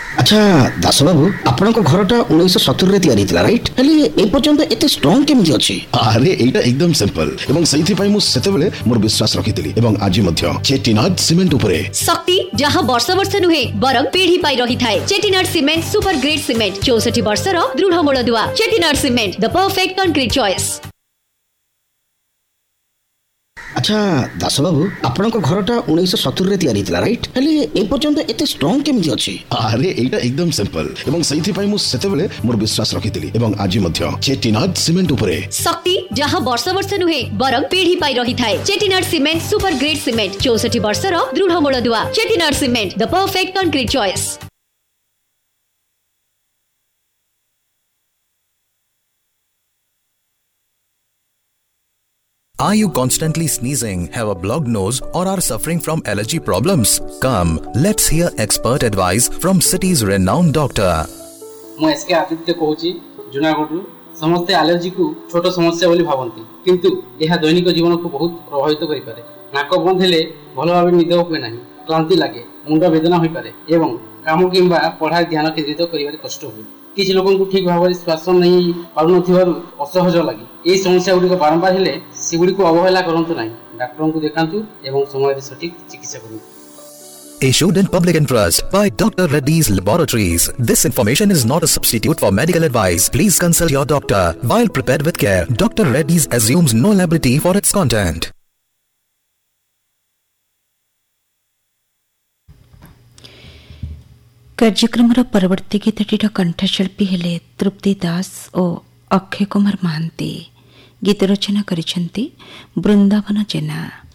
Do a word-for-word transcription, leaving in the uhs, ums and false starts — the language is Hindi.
अच्छा दास बाबू आपण घरटा उन्नीस सत्तर रे तैयारी थिला राइट हेले ए पर्यंत एते स्ट्रांग केमि अछि? अरे एटा एकदम सिंपल एवं सही पई मु सेते बेले मोर विश्वास रखितली एवं आज मध्य चेटिनाड सीमेंट उपरे शक्ति जहां वर्ष वर्ष नुहे बरं पीढ़ी पाई रही थाए। Chettinad cement super grade cement चौसठ वर्षर दृढ़ मूलदुआ। Chettinad cement the perfect concrete choice. अच्छा दास बाबू आपण घरटा उन्नीस सत्तर रे तैयारी थिला राइट हेले ए पर्यंत एते स्ट्रांग केमि अछि? अरे एटा एकदम सिंपल एवं सही पई मु सेते बेले मोर विश्वास रखितली एवं आज मध्य चेटिनाड सीमेंट उपरे शक्ति जहां वर्ष वर्ष नुहे बरं पीढ़ी पाई रही थाए। Chettinad cement super grade cement चौसठ वर्षर दृढ़ मूलदुआ। Chettinad cement the perfect concrete choice. Are you constantly sneezing, have a blocked nose, or are suffering from allergy problems? Come, let's hear expert advice from city's renowned doctor. मैं एसके आदित्य कहूची जुनागढ़ समस्त एलर्जी को छोट समस्या बोली भावती किंतु यह दैनिक जीवन को बहुत प्रभावित करि पारे। नाक बंद हेले भल भाव निद हुए ना, क्लांति लगे, मुंड वेदना हो पारे एवं काम किंबा पढ़ाई ध्यान केंद्रित करिबारे कष्ट हुए। किसी लोगों को ठीक भाव श्वास नहीं पारु असहज लगे। यही समस्या गुड़िक बारंबार हेले सेगुड़ी को अवहेला करंतु नहीं, डॉक्टर को देखांतु एवं समय सठिक चिकित्सा करंतु। Issued in public interest by Doctor Reddy's Laboratories. This information is not a substitute for medical advice. Please consult your doctor. While prepared with care, Doctor Reddy's assumes no liability for its content. कार्यक्रम परवर्ती गीतटीर कंठशिल्पी हेले तृप्ति दास और अक्षय कुमार महांती। गीत रचना करिसेंती बृंदावन जेना।